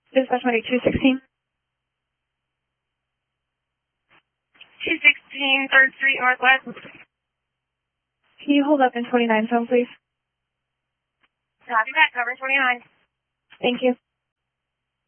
Dispatch Monday 216. 216 3rd Street Northwest. Can you hold up in 29 zone, please? Copy that, cover 29. Thank you.